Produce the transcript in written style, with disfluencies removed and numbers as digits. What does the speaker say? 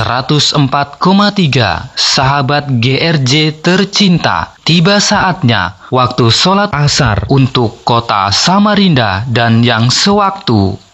104,3 sahabat GRJ tercinta, tiba saatnya waktu sholat asar untuk kota Samarinda dan yang sewaktu.